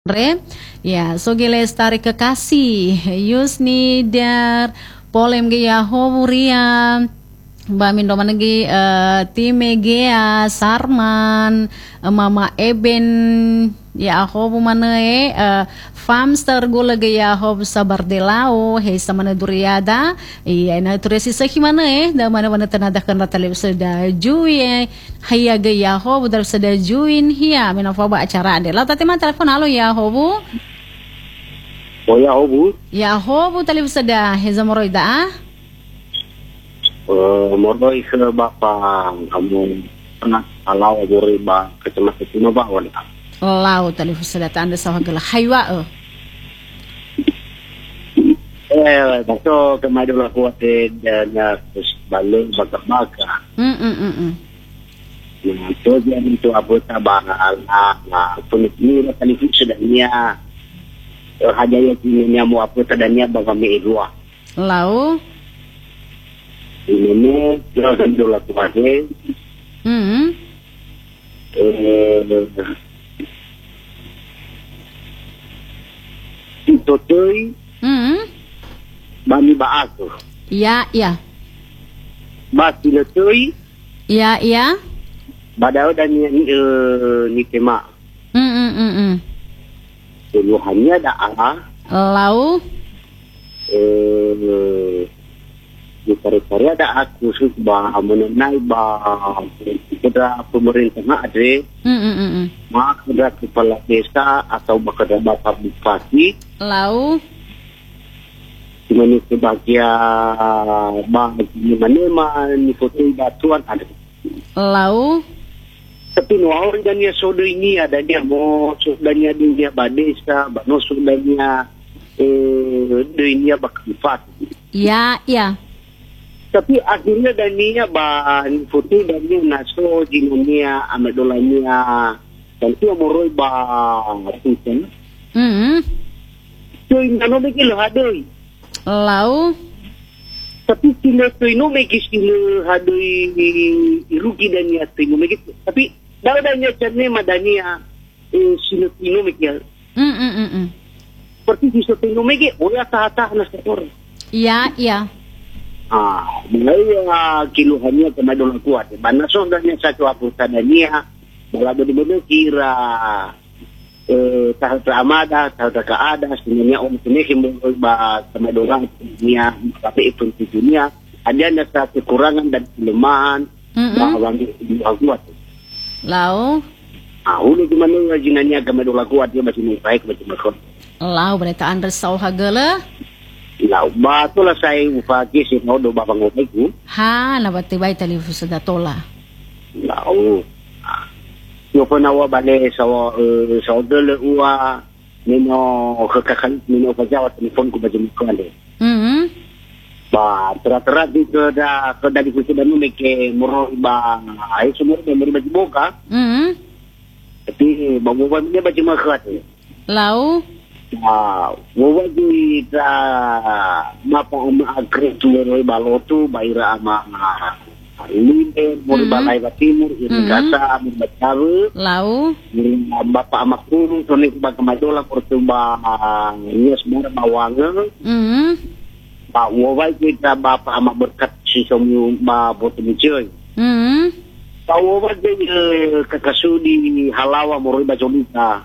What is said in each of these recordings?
Re, ya, so lestari kekasih, Yusni dar polem ge ya hoburia, Mbak Mindo manegi time ge ya Sarman, Mama Eben ya hobu manae famster gula ge ya hob sabar delao, he samana duriada, iya na turesi saki manae, da mana tanada kan ratalib seda juye, haya ge ya hobu dar seda juin hiya, minafa ba acara ade. Lau tati man telepon halo ya hobu. Oh ya hobu. Ya hobu talib seda hezamoroida. Moroi ke bapa kamu pernah kalau bori ba kecamatan Tino ba wala. Lau talib seda tanda sawah gela haywa. Baso kemadu lah kuat dan terus balik baka. Itu dia itu apa tabang ala punik ni lah televisi sedangnya hajaya kini mau apa tadanya bapa me dua. Lau. Ini dia kemadu lah kuat itu tuh bami ba aku. Ya, ya. Bas diletui. Ya, ya. Badao dan ni tema. Tuduhannya adalah Lau. Di cari-cari ada aku bah mengenai bah kepada pemerintah ada mak kepada kepala desa atau kepada bapak bupati. Lau. Di mana sebagian bagi mana ni foto batuan ada. Lau. Tapi orang dan ya saudara ini ada dia mau saudaranya dia badesa, bano saudaranya dia bakifat. Ya, ya. Tapi akhirnya dania ban putih dania naso jinunia amedolania dan tu moroi ba tusen. So inano beki lo hadoi. Lau. Tapi sila tu ino beki sila hadoi irugi dania tu ino beki. Tapi dah dania cerne madania sila tu ino beki. Seperti sila tu ino beki oya tahta na sektor. Ya, ya. Mulai kiluhannya kemadu kuat. Mana soalnya satu aputan dia, malah benar-benar kira tahun amada, tahun keada, sebenarnya ini himbau bah kemadu dia, tapi itu tujuannya ada satu kekurangan dan kelemahan bahwa dia kuat. Lau. Udah gimana jinanya kemadu kuat dia masih baik macam macam. Lau berita anda sah hagala. Lau bato lah saya ufaki si nodo babang opeku. Ha, nabati bay talifus sa datola. Lau. Yo penawa bale sa dele ua nino kekakan nino kajawat telefon ku baju mukande. Ba tera di ke dari kusi dan meke muro ba ai semua memori baju boka. Tapi bawa dia baju makat. Lau. Wawagi ta mapa agre tuwe balotu baira ama linde mori balai timur ini kasa bacaru Lau. Bapak amakku tonik ba kamadola portuba yes mora bawanga ba wawagi ta bapak amak berkat si somu ba botu joy ba wawagi kakasudi halawa mori bajolita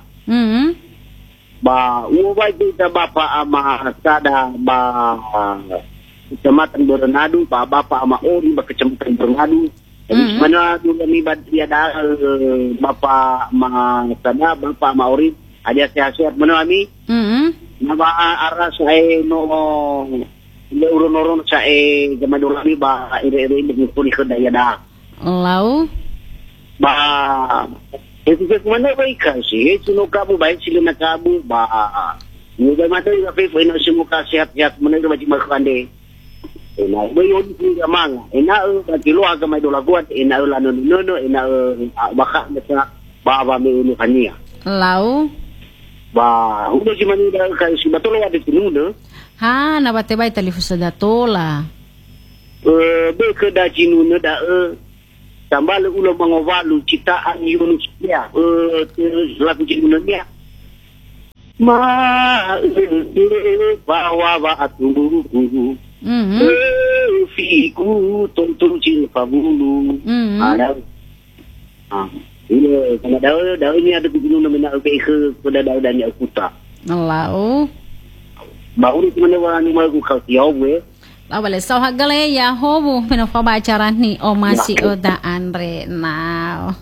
ba uwa kita bapak ama sada ba kecamatan Berenadu ba bapak ama ori ba kecamatan Berenadu mana dulu ni dia ada bapak ma sada bapak ama ori ada sehat-sehat mana ami nama aras saya no le urun saya jamadul ami ba ire-ire dengan puri kedaya dah Lau. Ba itu kemana baik sih? Cuma kamu baik sila nak kamu ba. Muda mata juga pepe nak semua sehat-sehat mana tu macam makan deh. Enak bayon ni gamang. Enak bagi lu agama itu lakuat. Enak lah nono. Enak bakal macam bapa me hania. Lau. Ba, udah cuma ni dah kai si betul ada sini dah. Ha, nabati bay talifus sa datola. Be kedah cinu dah tambah ulo mangovalu citaan Yunus dia lagu jenuhnya ma bawa batu fiku tonton cil pabulu ada ini kalau daun ini ada gunung namanya ke pada daun dan akuta lau baru itu mana orang mau kau tiaw we lau balik so hagale ya hobu penofa bacara ni o masih oda Andre now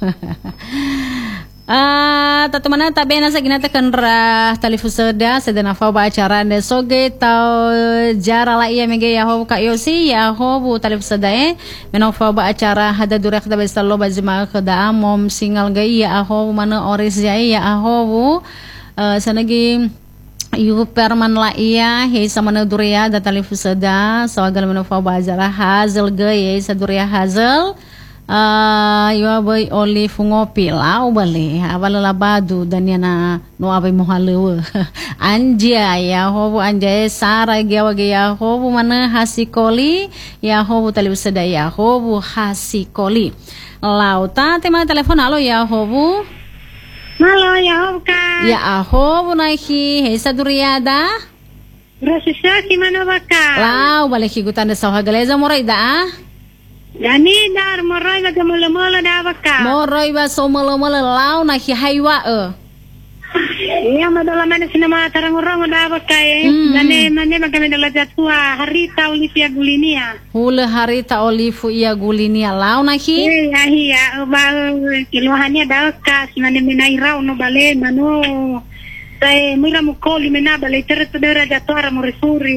tatu mana tabe na sa ginata kanra talifusada sa dana fa ba acara de soge tau jara la iya mege ya hobu ka yosi ya hobu talifusada meno fa ba acara hada durek da besalo ba jema kada mom singal gai ya hobu mana oris ya ya hobu sanagi yu perman la iya he sama na duria da talifusada so agal meno fa ba acara hazel gai sa duria hazel iwa boy oli fungopi lau bale abala labadu dan yana no abai mohalewe anja ya hobu anja sara gawa ya hobu mana hasikoli ya hobu talibusada ya hobu hasikoli lau ta tema telepon halo ya hobu halo ya hobu ka ya hobu naihi hesa duriada rasisa kimana baka lau bale higutan de sawha galeza moraida Dani dar moroy ba gamula da baka. Moroy ba so molo lau na hi haywa Iya madala mana sinama tarang-urang da baka Dani mane magame dala jatua harita olivia gulinia. Hula harita olivia gulinia lau na hi. Iya ba kilohannya da ka sinane minai rau no bale mano. Sai mira mukoli mena bale terus dara jatua morisuri.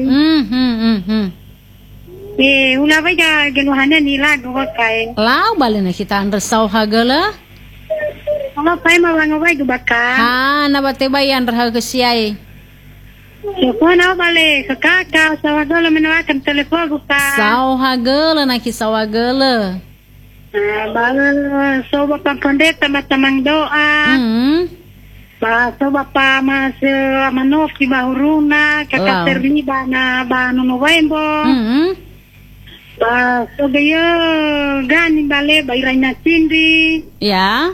Una vaya geluhannya nila go kai. Lau bale na kita under saw hagala. Kalau pai mawang wai go baka. Ha na bate bayan rahaga siai. Telepon au bale kakak sawagala menawakan telepon go ka. Saw hagala na ki saw hagala. Bal so bapa pendeta matamang doa. Ba so bapa mas manof di bahuruna kakak terliba na ba nono wembo. Ba so gaya gani bale ba iranya sindi ya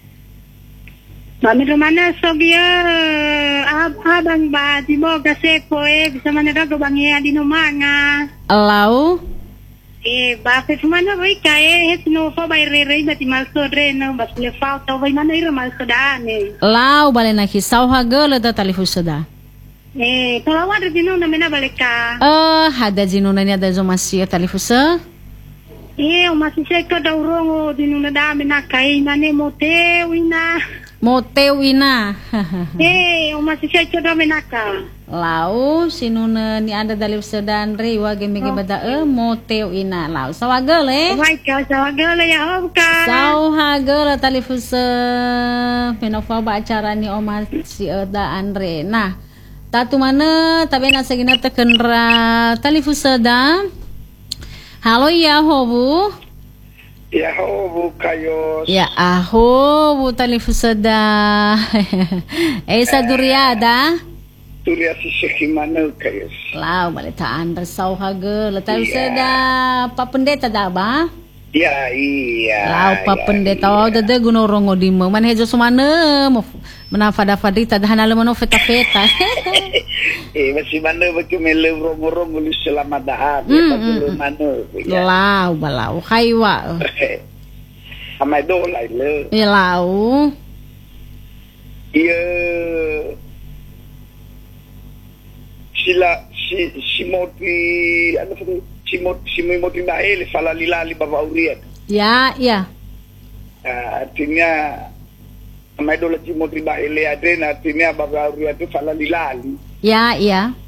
ba mi mana so gaya abang ba di mo gase poe bisa mana dago bangi adi no manga lau ba pe mana vai kae het no fo ba re ba ti mal so re no ba le falta vai mana ira mal so dane lau bale na ki saw hagala da talifusada kalau ada jinu na mena baleka. Hada jinu na niya da zomasia talifusa. Masih saya ke daurong jinu na da mena kai mane moteu ina. Moteu ina. Masih saya ke da mena ka. Lau sinuna ni ada talifusa dan re wage mege bada moteu ina lau. Sawagale. Wai ka sawagale ya hoka. Sawagale talifusa. Penofa ba acara ni oma si da Andre. Nah, tatu mana tabe na sagina tekenra talifusada. Halo ya hobu. Ya hobu kayos. Ya hobu talifusada. Esa duriada. Turia si sekimana kayos. Lau baleta Andre sauhaga talifusada pa pendeta da ba? Ya iya. Lau pa pendeta dada gunorongo dimo man hejo sumana menafada-fadi tadahan alamano feta-feta. Masih mana bagi mele romo-romo lu selamat dahar. Pagulu mana. Lau balau haywa. Amai dolai le. Ya lau. Iya. Si moti ano tu? Si moti na ele fala lilali baba uriat. Ya. Artinya amai dola si moti na ele adena artinya baba uriat tu fala lilali. Ya.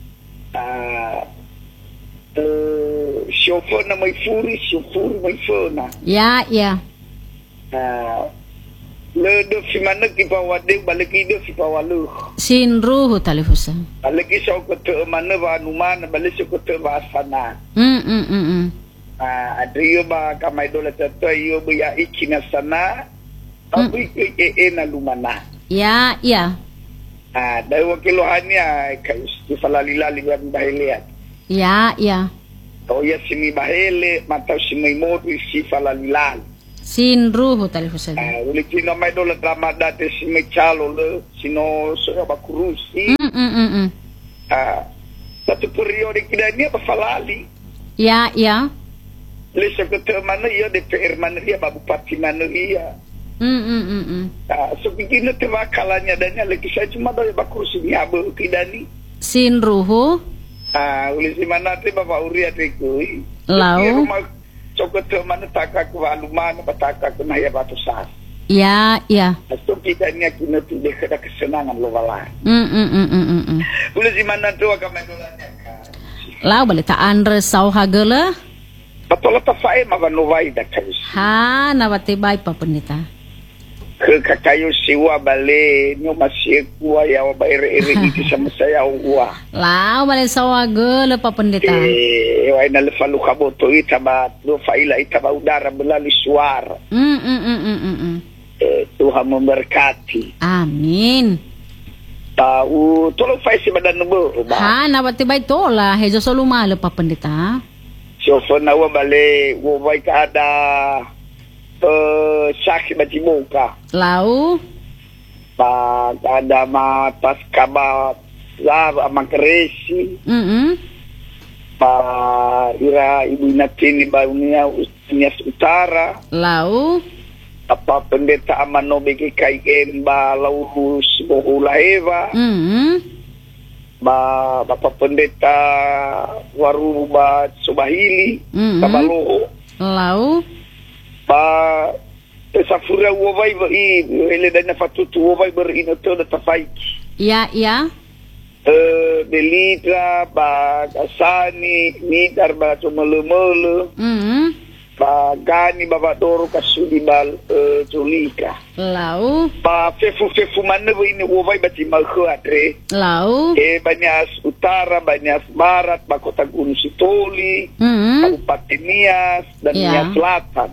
Chauffeur na may furi, chauffeur may fona. Ya. Le de fimana ki pawade balaki de fi pawalu. Sinruhu talifusa. Balaki so ko te mana ba numan balaki ko te ba sana. Adriyo ba kamay dola tato yo ba ikina sana. Tapi na lumana. Ya. Dahil wakilohanya kay falalila ligan bahiliat. Ya. O ya simi bahile mataw simi moti si falalila. Sinruhu talifusa. Uli kino may dola drama dati simi chalo le sino so ba kurusi. Satu periode kita ni apa falali. Ya, ya. Lesa kota mana ia DPR mana ia bupati mana ia. So begini tewakalannya dan lagi saya cuma dah bakursi ni apa kita ni. Sin ruhu. Oleh si mana tu Bapak Uri ada ikut. Lau. Kota mana takak waluman apa takak kena ya batu sas. Ya, ya. So kita ni kena tidak ada kesenangan lo balah. Oleh si mana tu akan menolaknya kan. Lau balik tak andre sau hagela. Betul tak saya makan novai dah kais. Ha, nawati baik pa pendeta. Ke kakayo siwa balik nyo masih kuah ya bayar itu sama saya uah. Lau balik sau hagela pa pendeta. Wai na lefalu kaboto itaba do faila itaba udara melalui suara. Tuhan memberkati. Amin. Tahu tolong faisi badan nubo. Ha, nawati baik tola hejo soluma le pa pendeta. So nawa balik wo baik ada saksi bati muka. Lau Pak ada matas kabar lah makresi. Pak ira ibu natini baunya Nias Utara. Lau Apa pendeta Amano BGKIM balau Bohula Eva. Bapak pendeta Waruba Subahili Kabalo. Lau Safura wawai ele dana fatutu wawai berino toda tafaiki. Ya, ya. Belitra ba Asani Midar ba Tumulu ba Gani Baba Doro Kasudi bal Julika. Lau Ba fefu mana ini wawai bati malko atre. Lau Banyas Utara, Banyas Barat, ba Kota Gunung Sitoli, Kabupaten Nias dan Nias Selatan.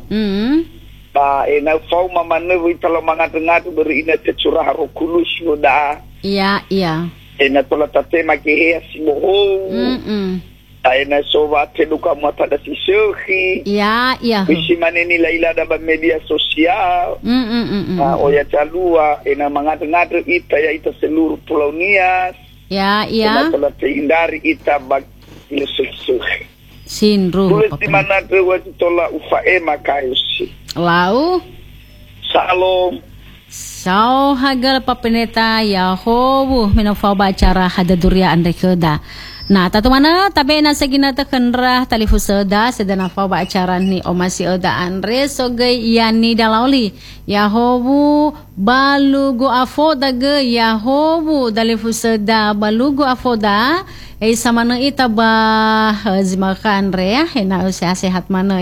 Ba ena fau mamane wi talo mangat-ngat beri ina curah rokulus yoda. Iya, iya. Ena tola tatema ke hea simoho. Ena soba teduka muatada sisehi. Iya, iya. Wisi maneni laila da media sosial. Oya calua ena mangat-ngat ita ya ita seluruh Pulau Nias. Ya, iya. Ena tola terhindari ita bag ilusuh. Sinru. Tulis di mana dewa tola ufaema kayusi. Lau Salom. Sau hagal papeneta Yahobu menofau bacara hadaduria andre keda. Nah, tatu mana tabe na sagina ta kenrah talifu seda sedana fau bacara ni omasi oda andre sogai yani dalauli. Yahobu balugo afoda ge Yahobu dalifu seda balugo afoda. Samana ita ba zimakan re hena usia sehat mana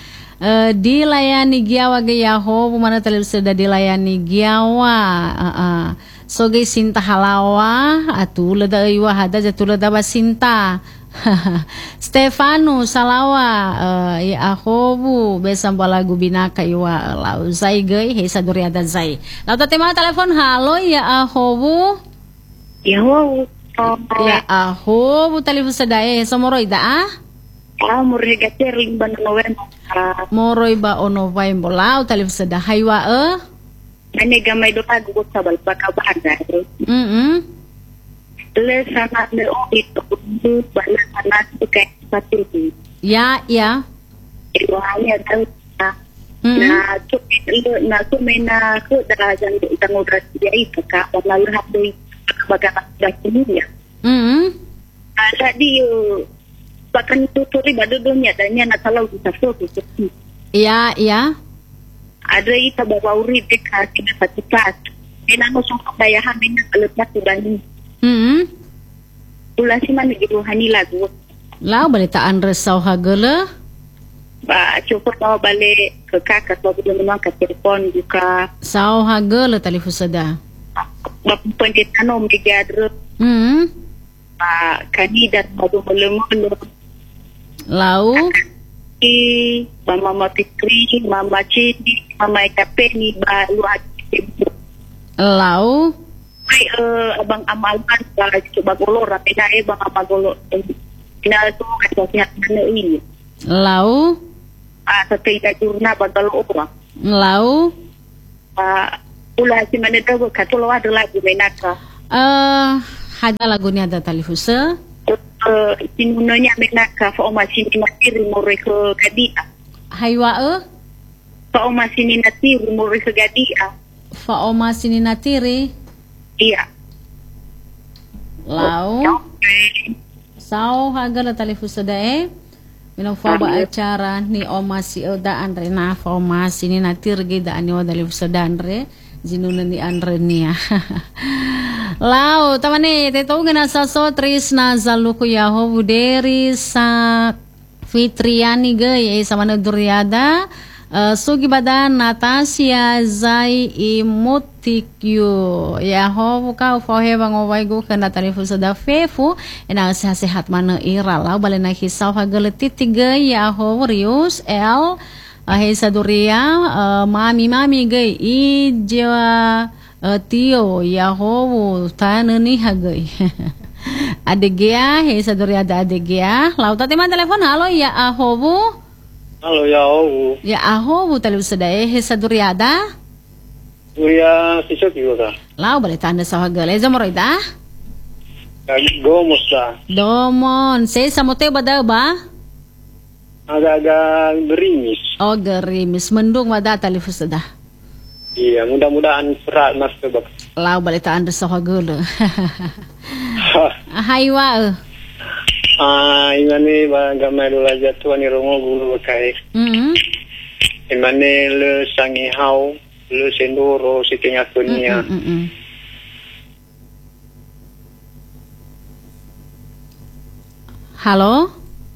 dilayani giawa ge Yahobu mana talib sudah dilayani giawa soge sinta halawa atu leda iwa hada jatu leda basinta Stefano salawa Yahobu besam balagu binaka iwa lau zai ge hesa duriada zai lau tema telepon halo Yahobu Yahobu Yahobu talib sudah somoro ida Murhi gater limban November. Moroy ba November lau talib sada haywa Ane gamay do tago sabal pakabada. Le sana ne o ito bala sana kay patiti. Ya, ya. Ito hanya daw na chupit na kumena ko darajan itang obras dia ito ka lahat do bagamat niya. Ada di bahkan tuturi badudunya adanya natalau bisa foto seperti. Iya, iya. Ada ita bawa urid dekat kita patikat. Ina mo sung kabayahan min kalepat dan. Ulah si man gitu hanila go. Lau balitaan resau hagele. Ba cukup tahu balik ke kakak waktu dia memang ke telepon juga. Sau hagele telefon sada. Ba pendeta nom digadre. Ba kandidat baru belum. Lau Mama Fikri, Mama Cindi, Mama Kapeni, luar. Lau abang amalkan coba golor tapi nae bang amagolo final tu kasih mana ini. Lau Setelah jurna bagalo apa? Lau ulah si mana tahu katulo ada lagi menaka. Hada lagunya ada talifusa. Sinunonya menaka fa oma sini matiri mure ke gadia. Haywa Fa oma sini natiri mure ke gadia. Fa oma sini natiri. Iya. Lau. Sao hagala talifusa dae. Minang fa ba acara ni oma si oda andre na fa oma sini natiri gida ani oda talifusa danre. Jinuna ni andre niya. Lau, tamane teto gana sa sotris na zaluku Yahovu deri sa Fitriani gay sama na Duryada sugi badan Natasia Zai Imutikyu Yahovu ka ufohe bang owai gu kana tarifu sada fefu ena sehat mana ira lau bale na hisaw hagaletit gay Yahovu Rius El Hesa Duria mami gay ija Tio Yahovu tanani hagai. Adegea hesa dori ada adegea. Lau tadi mana telepon halo ya Yahovu. Halo Yahovu. Ya Yahovu tadi sedaya hesa dori ada. Uya sisok juga. Lau balik tanda sahaga leza moroida. Gomos dah. Domon, saya samote bada ba? Agak-agak gerimis. Oh gerimis, mendung bada talifu sudah. Iya, mudah-mudahan serat mas kebab. Lau balik tanda sahaga le. Haywa. Imane ba gamai dola jatuh ni rongo guru kai. Imane le sangi hau, le sendoro sitinga kunia. Halo?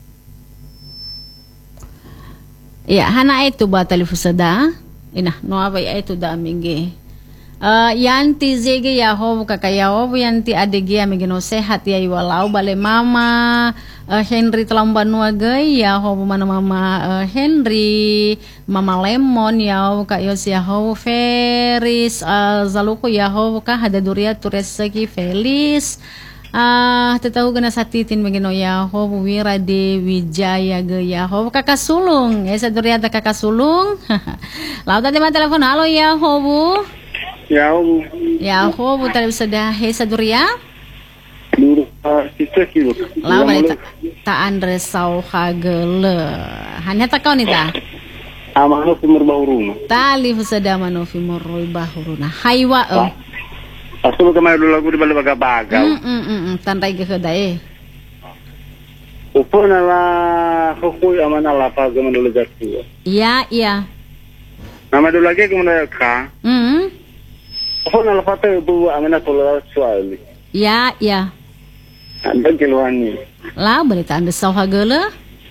Ya, hana itu ba telefusada. Ina, no apa ya itu da mingi. Yanti zege Yahovu kaka Yahovu yanti adege amige no sehat ya walau bale mama Henry telambanua gay Yahovu mana mama Henry mama Lemon Yahovu ka Yos Yahovu Feris zaluku Yahovu ka hada duria turesaki Felis tetahu gana satitin begino Yahovu wira de wijaya ge Yahovu kakak sulung esa duria ada kakak sulung lau tadi mah telepon halo Yahovu Yahovu tadi sudah hesa duria lau balik ta andre sau hagele hanya tak kau nih ta Amano fimur bahuruna tali fusada mano fimur bahuruna haywa Asu kamay dulu lagu di balik baga-baga. Tandai ke kedai. Upo na la hukui amana la pa gaman dulu jatuh. Iya. Nama dulu lagi gaman ka. Upo na la pa tu bu amana tola suali. Iya. Anda keluani. Lah berita anda sauha gele.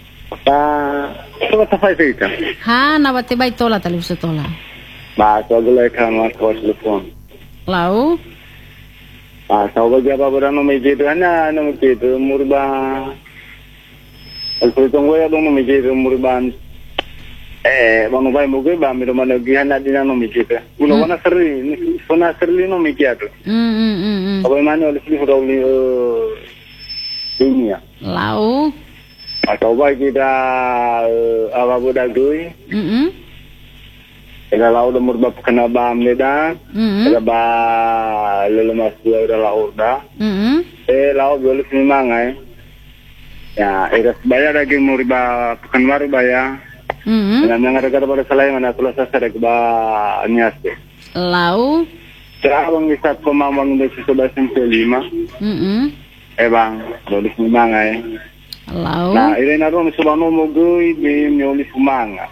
Coba tafai cerita. Ha, nabati bai tola tali bisa tola. Ba, so gele kan mas kau telepon. Lau? Tahu bagi apa berano meja hanya meja itu murban. Kalau tunggu ya dong meja itu murban. Bang Ubai mungkin bang miro mana gihan ada di nano meja itu. Ulo mana serli no meja itu. Apa mana oleh sini sudah oleh dunia. Lau? Tahu bagi kita apa budak doi. Ela lau da murba kana ba amneda ela ba lele mas ela lau da lau boleh mangai ya era bayar lagi murba kan baru bayar dan yang ada pada salai mana tulas sasa ba nias lau terawang bisa pemamang de sudah lima bang boleh mangai lau nah ini naro misubano mogoi di nyoli sumanga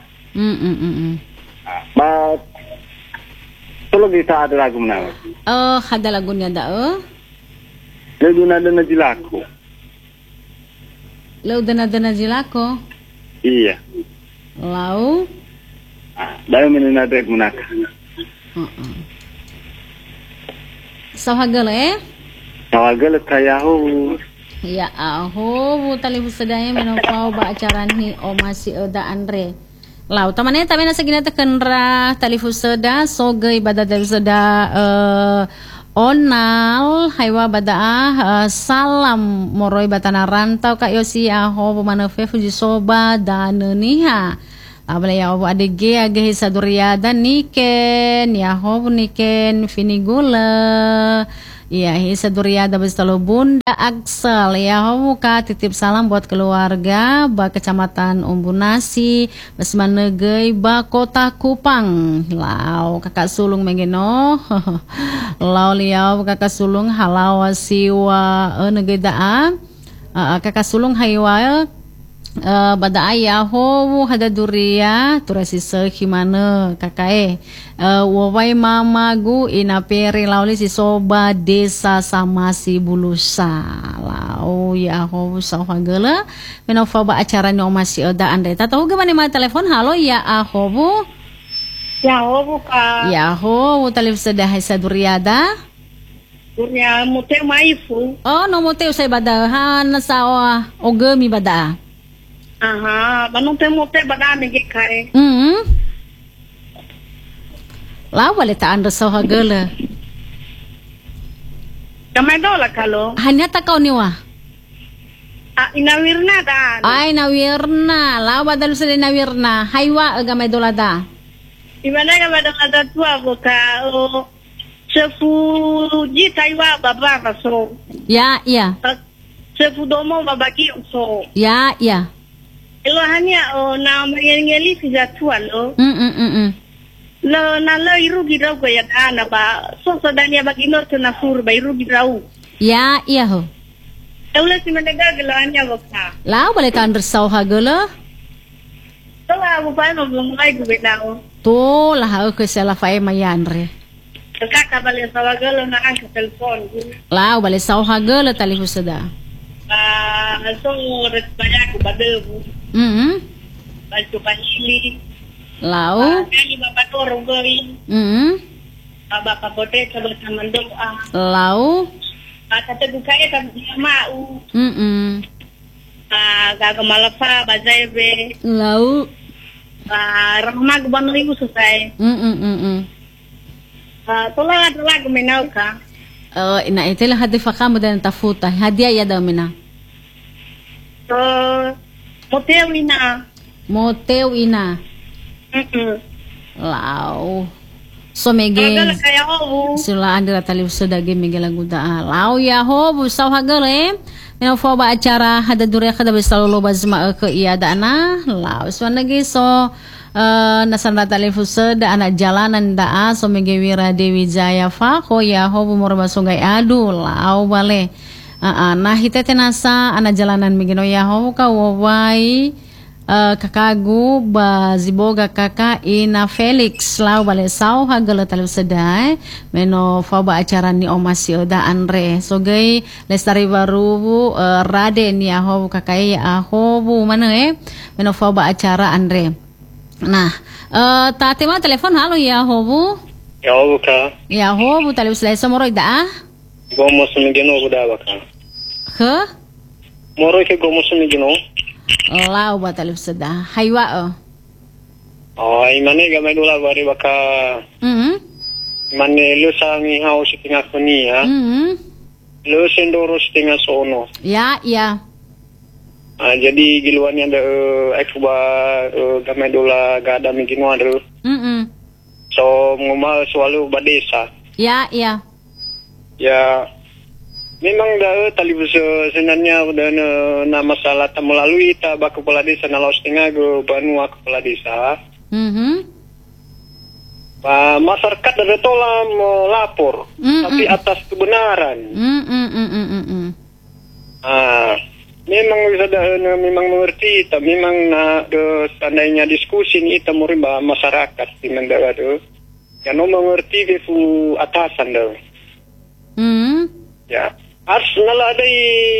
But solo kita ada lagu mana? Ada lagunya dah. Lagu nada najilako. Lagu nada najilako. Iya. Lau? Dah mana nada gunakan. Sahagale? Sahagale kayahu. Ya aho, tali busadanya menopau ba acara ni o masih ada Andre. Lau tamane tamena sagina tekenra talifusada sogay bada talifusada onal haywa bada salam moroy batana rantau ka yosi aho pemana fuji soba dan niha abla ya obo adege age saduriada niken ya ho niken finigula Iya, Isa Duriada Bestalo Bunda Aksel ya, muka titip salam buat keluarga ba Kecamatan Umbunasi, Basmanegei ba Kota Kupang. Lau kakak sulung mengeno. Lau liau kakak sulung halau siwa negei daa. Kakak sulung haiwa bada ayah ho hada duria turasi sekimana kakae wawai mamagu ina peri lauli si soba desa sama si bulusa lau ya ho sahagala menova ba acara no masih ada anda tahu gimana ma telepon halo ya ahobu ka ya ho talif sedah sa duriada duria muteu maifu no muteu saya bada han sawa ogemi bada. Aha, banung temo te badami gikai. Lah wala ta anda so hagala. Kamay dola kalo. Hanya ta kau niwa. Inawirna da. Ay nawirna, la badal sa nawirna. Haywa gamay dola da. Ibana ga badal da tua boka o sefu ji taiwa baba so. Ya, ya. Sefu domo babaki so. Ya, ya. Ilo hanya na ngeli fiza tua lo. Lo na lo irugi rau ko ya ana ba so dania bagi no na fur ba irugi rau. Ya, iya ho. Eula si menega gelo hanya boka. La boleh tan bersau hagala. To la bu pa no belum lagi gue nao. To lah ke sala fai mayanre. Kakak balik sawa gelo na angkat telepon. La boleh sau hagala talifus sada. So ret banyak badebu. Baju panili. Lau. Kali bapak dorong gori. Bapak bote kalau sama doa. Lau. Kata terbuka ya tapi dia mau. Gagal malafa bazaibe. Lau. Rahma gubernur ibu selesai. Tolong ada lagu menau ka. Ina itulah hadiah kamu dan tafuta hadiah ya damina. Moteu ina. Lau. So mege. Sila andira tali sudagi mege lagu daa. Lau ya ho bu sau hagale. Mena foba acara hada dure kada besalu loba zma ke iya dana. Lau so nagi so nasanda tali fusuda anak jalanan daa so mege wira Dewi Jaya fa ko ya ho bu morba sungai adu. Lau bale. Nah hita tenasa anak jalanan migino ya ho ka wawai kakagu ba ziboga kaka ina Felix lau bale sau hagala talu sedai meno fa ba acara ni omasi oda andre so gay lestari baru Raden ya ho kakai ya ho bu mana meno fa ba acara andre. Nah tate ma telepon halo ya ho bu ya ho ka ya ho bu talu sedai somoro da gomo sumigeno buda baka ke moro ke gomo sumigeno lau batalif seda haywa imane gamay dula bari baka imane lu sangi hau sitinga kuni ya lu sendoro sitinga sono ya jadi giluannya ada ekba gamay dula gada migino ada so ngumal selalu badesa ya memang dah tali sebenarnya na masalah tak melalui tak bak kepala desa na laos tengah go banua kepala desa. Masyarakat ada tola melapor tapi atas kebenaran. Memang bisa memang mengerti tak memang na seandainya diskusi ni kita muriba masyarakat memang dah ada. Yang mengerti befu atasan dah. Ya. As naladai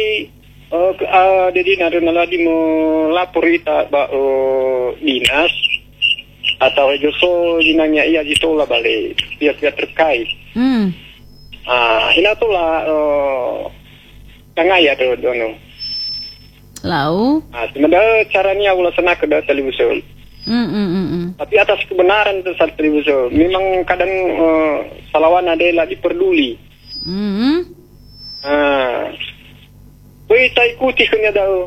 jadi naladi melapor ita ba dinas atau joso dinanya ia ditola balik pihak-pihak terkait. Hina tola tangaya dono. Lau. Sebenarnya caranya ulah sana ke televisi. Tapi atas kebenaran itu saat televisi. Memang kadang salawan ada lagi peduli. Wei tai ikuti kena dah.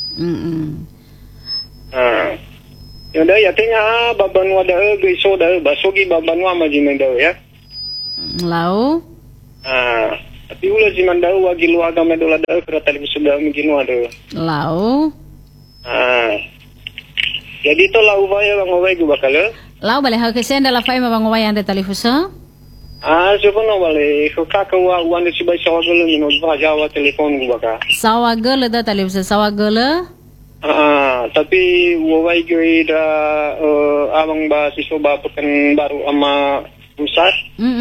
Ya dah ya tengah babanwa dah geiso dah basogi babanwa majin dah ya. Lau. Tapi ulah si mandau wagi lu agama dola da kira tali sudah mungkin ada. Lau. Jadi to lau vaya bang ovai gu bakal. Lau bale ha kesen dala fai ma bang ovai ande talifusa. Siapa no bale ko kaka wa wan si bai sawagel ni no ba jawa telepon gu bakal. Sawagel da talifusa sawagel. Tapi ovai gu da abang ba si soba pekan baru ama pusat.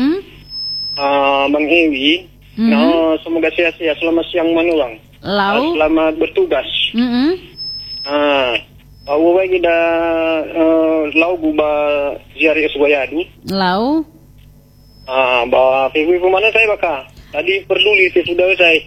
Bang Ewi. No, semoga sehat-sehat selama siang manuang. Lau. Selamat bertugas. Awai kita lau guba ziarah Eswayadu. Lau. Ba piwi pemana saya baka. Tadi peduli sudah saya.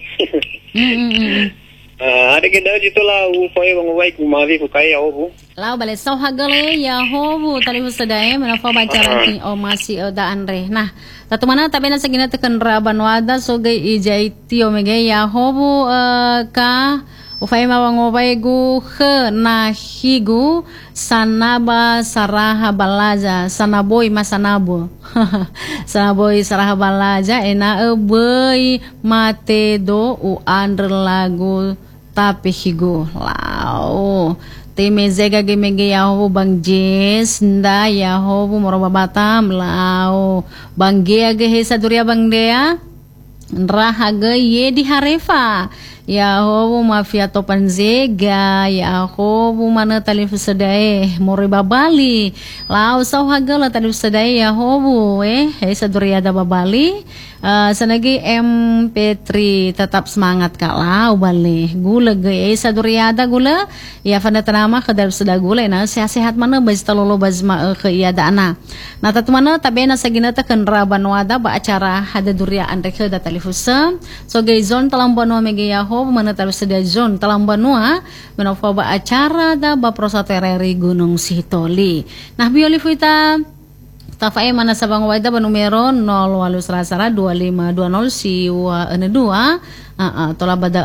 Ada kita jitu lau upaya bang awai kumari kukai awu. Lau balik sau hagale ya hobu tali husadai menafa bacaran ni o masih da andre. Nah, tatu mana tabe na sagina tekan raban wada sogai ijai tio mege ya hobu ka ufai mawang obai gu khe na higu sanaba saraha balaja sanaboy masanabo. Sanaboy saraha balaja ena ebei mate do u andre lagu tapi higu lau. Time zega gemege yaho bang Jes nda yaho moroba batam lau bang gea ge hesa duria bang dea rahaga ye di harefa yaho mafia topan zega yaho mana talif sedai moriba bali lau sau haga la talif sedai yaho hesa duria da babali. Sanagi MP3 tetap semangat kak lau balik gula gaya saduriada gula ya fanda tanama kedal sudah gula na sehat-sehat mana baz talolo baz ma ke iada ana na tatu mana tabena sagina ta kenra banwada ba acara hada duria andre ke da talifusa so gay zon talam banua mege yaho mana talus sudah zon talam banua menofa ba acara da ba prosatereri gunung Sitoli nah bioli fuita Tafai mana sabang waida ba numero 0 2520 si wa ene 2 tola bada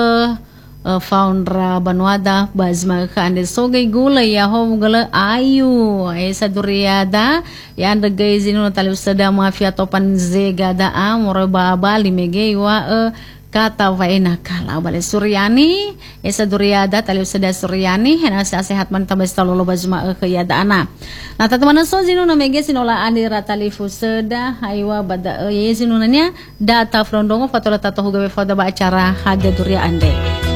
founder banwada bazma ka ande sogay gula ya ho gula ayu esa duriada ya ande gay zinu tali usada mafia topan zega da amore baba limege wa kata vaina kala bale Suryani esa duriada tali usada Suryani hena sehat man tabas talolo bazma ke yada ana nah teman-teman so zinu na mege sinola andira tali fusada haywa bada ye zinu nanya data frondongo patola tatohu gawe foda ba acara hada duria ande